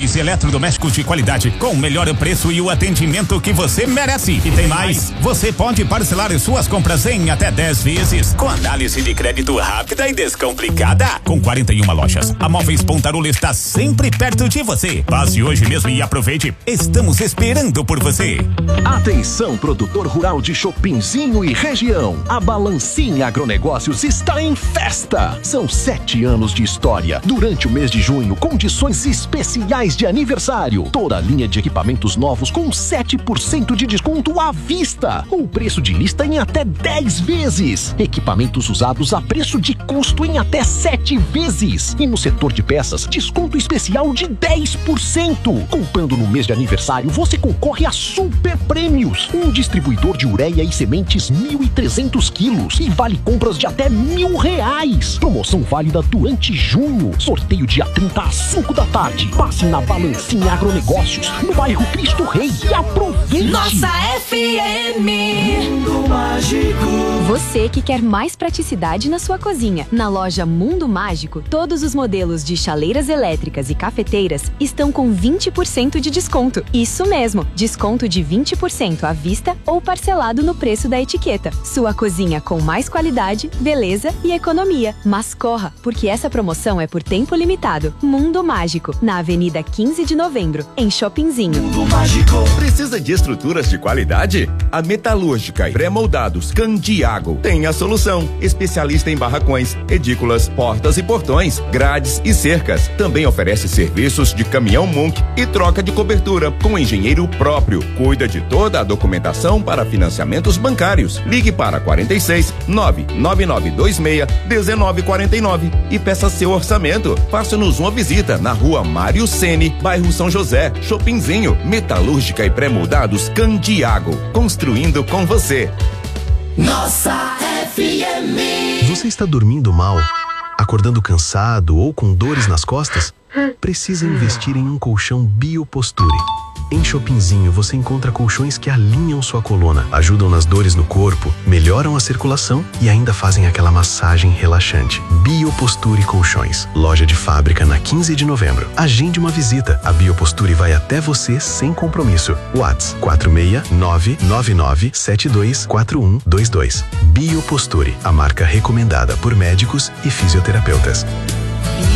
móveis e eletrodomésticos de qualidade, com o melhor preço e o atendimento que você merece. E tem mais, você pode parcelar suas compras em até 10 vezes, com análise de crédito rápida e descomplicada. Com 41 lojas, a Móveis Pontarolo está sempre perto de você. Passe hoje mesmo e aproveite. Estamos esperando por você. Atenção, produtor rural de Chopinzinho e região. A Balancinha Agronegócios está em festa. São 7 anos de história. Durante o mês de junho, condições especiais de aniversário. Toda a linha de equipamentos novos com 7% de desconto à vista. Com preço de lista em até 10 vezes. Equipamentos usados a preço de custo em até 7 vezes. E no setor de peças, desconto especial de 10%. Comprando no mês de aniversário, você concorre a super prêmios. Um distribuidor de ureia e sementes 1.300 quilos. E vale compras de até R$1.000. Promoção válida durante junho. Sorteio dia 30 às 5 da tarde. Passe na Balancinha Agronegócios, no bairro Cristo Rei, e aproveite. Nossa FM Mundo Mágico. Você que quer mais praticidade na sua cozinha. Na loja Mundo Mágico, todos os modelos de chaleiras elétricas e cafeteiras estão com 20% de desconto. Isso mesmo, desconto de 20% à vista ou parcelado no preço da etiqueta. Sua cozinha com mais qualidade, beleza e economia. Mas corra, porque essa promoção é por tempo limitado. Mundo Mágico, na Avenida 15 de Novembro, em Chopinzinho. Mundo Mágico. Precisa de estruturas de qualidade? A Metalúrgica e Pré-moldados Candiago tem a solução. Especialista em barracões, edículas, portas e portões, grades e cercas. Também oferece serviços de caminhão Munk e troca de cobertura com engenheiro próprio. Cuida de toda a documentação para financiamentos bancários. Ligue para 46 99926 1949 e peça seu orçamento. Faça-nos uma visita na Rua Mário Cene, bairro São José, Chopinzinho. Metalúrgica e Pré-moldados Candiago, construindo com você. Nossa FM. Você está dormindo mal, acordando cansado ou com dores nas costas? Precisa investir em um colchão Bioposture. Em Chopinzinho você encontra colchões que alinham sua coluna, ajudam nas dores no corpo, melhoram a circulação e ainda fazem aquela massagem relaxante. Bioposture Colchões. Loja de fábrica na 15 de novembro. Agende uma visita. A Bioposture vai até você sem compromisso. WhatsApp 46999724122. Bioposture, a marca recomendada por médicos e fisioterapeutas.